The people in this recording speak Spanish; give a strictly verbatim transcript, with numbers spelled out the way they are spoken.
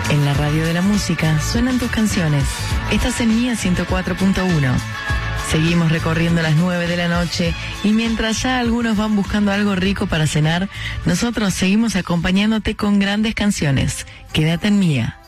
En la radio de la música suenan tus canciones. Estás en Mía ciento cuatro punto uno. Seguimos recorriendo las nueve de la noche y mientras ya algunos van buscando algo rico para cenar, nosotros seguimos acompañándote con grandes canciones. Quédate en Mía.